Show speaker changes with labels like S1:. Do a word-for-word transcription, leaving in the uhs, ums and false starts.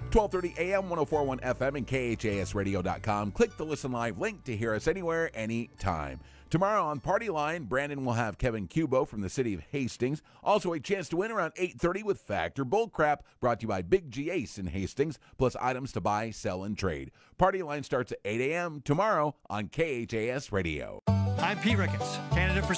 S1: twelve thirty A M, one oh four point one F M, and K H A S radio dot com. Click the Listen Live link to hear us anywhere, anytime. Tomorrow on Party Line, Brandon will have Kevin Cubo from the city of Hastings. Also a chance to win around eight thirty with Factor Bullcrap, brought to you by Big G Ace in Hastings, plus items to buy, sell, and trade. Party Line starts at eight A M tomorrow on K H A S Radio.
S2: I'm Pete Ricketts, candidate for